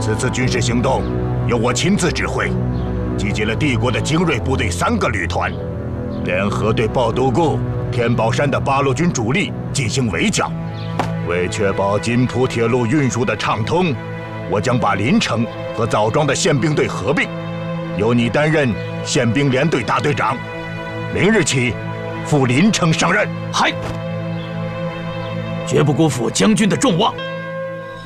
此次军事行动由我亲自指挥，集结了帝国的精锐部队3个旅团，联合对鲍都固、天宝山的八路军主力进行围剿。为确保津浦铁路运输的畅通，我将把临城和枣庄的宪兵队合并，由你担任宪兵联队大队长。明日起，赴临城上任。 嗨，绝不辜负将军的重望。